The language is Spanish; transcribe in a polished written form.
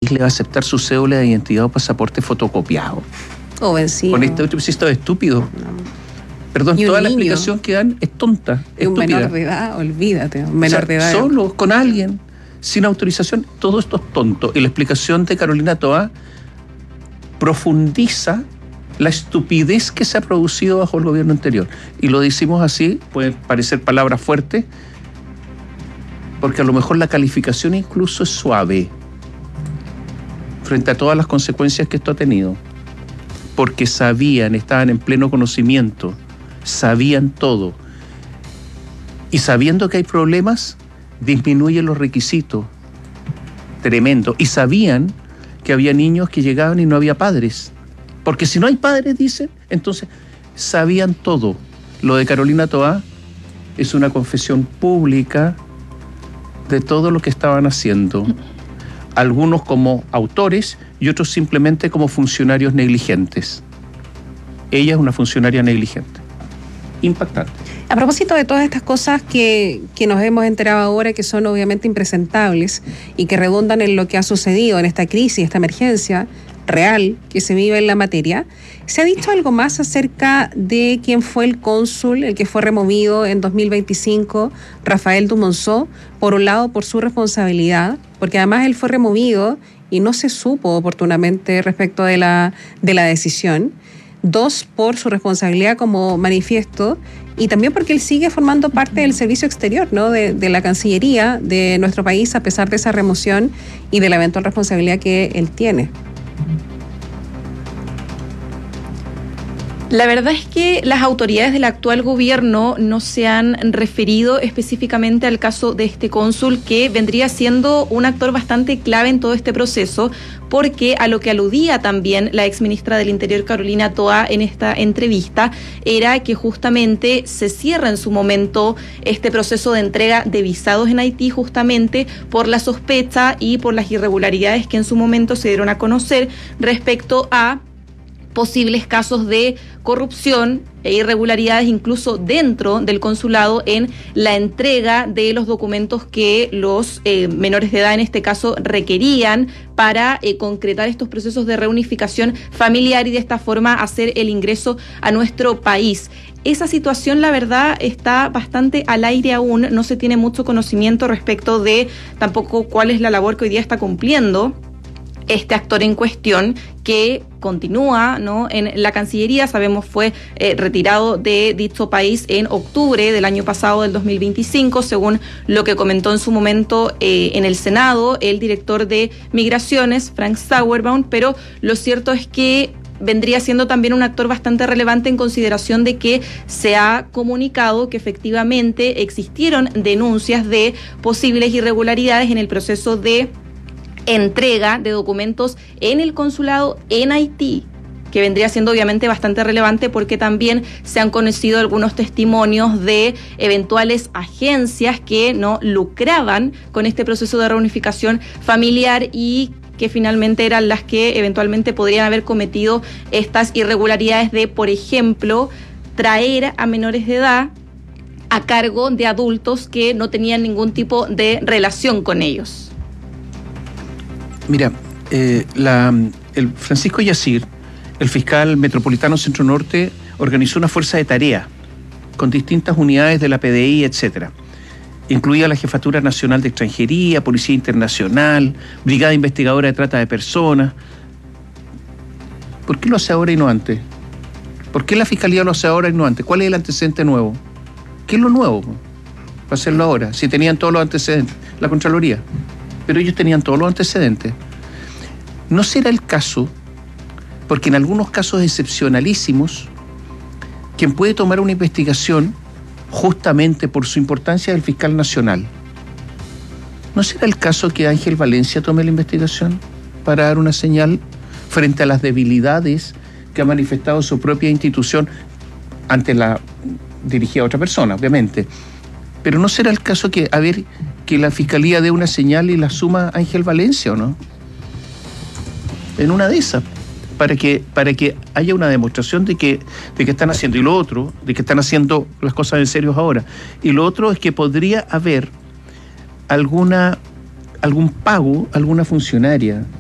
país le va a aceptar su cédula de identidad o pasaporte fotocopiado? O vencido. Con esto es estúpido. No. Perdón, toda la niño, explicación que dan es tonta, es un estúpida. menor de edad, olvídate, un menor de edad. Solo, con alguien, sin autorización, todo esto es tonto. Y la explicación de Carolina Toá profundiza la estupidez que se ha producido bajo el gobierno anterior. Y lo decimos así, pueden parecer palabras fuertes, porque a lo mejor la calificación incluso es suave frente a todas las consecuencias que esto ha tenido. Porque sabían, estaban en pleno conocimiento, sabían todo. Y sabiendo que hay problemas, disminuyen los requisitos. Tremendo. Y sabían que había niños que llegaban y no había padres. Porque si no hay padres, dicen, entonces sabían todo. Lo de Carolina Toá es una confesión pública de todo lo que estaban haciendo. Algunos como autores y otros simplemente como funcionarios negligentes. Ella es una funcionaria negligente. Impactante. A propósito de todas estas cosas que nos hemos enterado ahora, que son obviamente impresentables y que redundan en lo que ha sucedido en esta crisis, esta emergencia real que se vive en la materia, ¿se ha dicho algo más acerca de quién fue el cónsul, el que fue removido en 2025, Rafael Dumonzó? Por un lado, por su responsabilidad, porque además él fue removido y no se supo oportunamente respecto de la decisión. Dos, por su responsabilidad como manifiesto, y también porque él sigue formando parte del servicio exterior, ¿no? de la Cancillería de nuestro país, a pesar de esa remoción y de la eventual responsabilidad que él tiene. La verdad es que las autoridades del actual gobierno no se han referido específicamente al caso de este cónsul, que vendría siendo un actor bastante clave en todo este proceso, porque a lo que aludía también la exministra del Interior, Carolina Toá, en esta entrevista, era que justamente se cierra en su momento este proceso de entrega de visados en Haití, justamente por la sospecha y por las irregularidades que en su momento se dieron a conocer respecto a posibles casos de corrupción e irregularidades incluso dentro del consulado en la entrega de los documentos que los menores de edad en este caso requerían para concretar estos procesos de reunificación familiar y de esta forma hacer el ingreso a nuestro país. Esa situación, la verdad, está bastante al aire aún, no se tiene mucho conocimiento respecto de tampoco cuál es la labor que hoy día está cumpliendo este actor en cuestión, que continúa, ¿no?, en la Cancillería. Sabemos fue retirado de dicho país en octubre del año pasado, del 2025, según lo que comentó en su momento en el Senado el director de Migraciones, Frank Sauerbaum, pero lo cierto es que vendría siendo también un actor bastante relevante en consideración de que se ha comunicado que efectivamente existieron denuncias de posibles irregularidades en el proceso de entrega de documentos en el consulado en Haití, que vendría siendo obviamente bastante relevante porque también se han conocido algunos testimonios de eventuales agencias que no lucraban con este proceso de reunificación familiar y que finalmente eran las que eventualmente podrían haber cometido estas irregularidades de, por ejemplo, traer a menores de edad a cargo de adultos que no tenían ningún tipo de relación con ellos. Mira, el Francisco Yacir, el fiscal metropolitano Centro Norte, organizó una fuerza de tarea con distintas unidades de la PDI, etcétera. Incluía la Jefatura Nacional de Extranjería, Policía Internacional, Brigada Investigadora de Trata de Personas. ¿Por qué lo hace ahora y no antes? ¿Por qué la Fiscalía lo hace ahora y no antes? ¿Cuál es el antecedente nuevo? ¿Qué es lo nuevo para hacerlo ahora? Si tenían todos los antecedentes, la Contraloría. Pero ellos tenían todos los antecedentes. ¿No será el caso, porque en algunos casos excepcionalísimos, quien puede tomar una investigación justamente por su importancia es el fiscal nacional? ¿No será el caso que Ángel Valencia tome la investigación para dar una señal frente a las debilidades que ha manifestado su propia institución ante la dirigida a otra persona, obviamente? Pero ¿no será el caso que la Fiscalía dé una señal y la suma Ángel Valencia, o no? En una de esas, para que haya una demostración de que están haciendo. Y lo otro, de que están haciendo las cosas en serio ahora. Y lo otro es que podría haber algún pago, alguna funcionaria